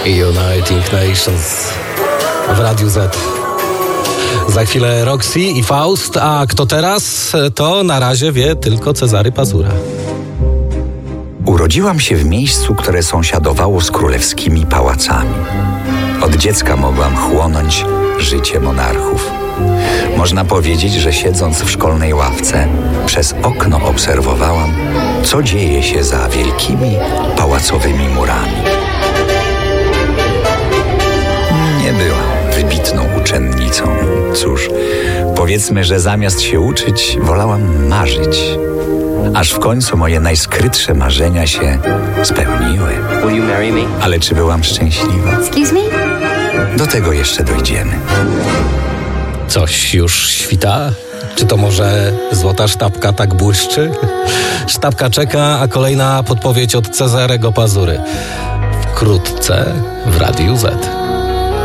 Uniting Nations w Radiu Z. Za chwilę Roxy i Faust, a kto teraz, to na razie wie tylko Cezary Pazura. Urodziłam się w miejscu, które sąsiadowało z królewskimi pałacami. Od dziecka mogłam chłonąć życie monarchów. Można powiedzieć, że siedząc w szkolnej ławce, przez okno obserwowałam, co dzieje się za wielkimi pałacowymi murami. Nie byłam wybitną uczennicą. Cóż, powiedzmy, że zamiast się uczyć, wolałam marzyć. Aż w końcu moje najskrytsze marzenia się spełniły. Will you marry me? Ale czy byłam szczęśliwa? Excuse me? Do tego jeszcze dojdziemy. Coś już świta? Czy to może złota sztabka tak błyszczy? Sztabka czeka, a kolejna podpowiedź od Cezarego Pazury. Wkrótce w Radiu Z.